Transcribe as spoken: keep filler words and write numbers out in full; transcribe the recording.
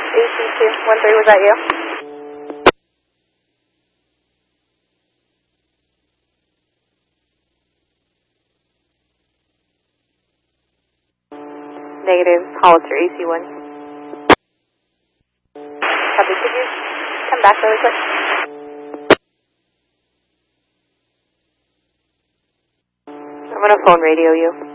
A C two one three, was that you? Negative, Hollister, A C one. Copy, could you come back really quick? I'm going to phone radio you.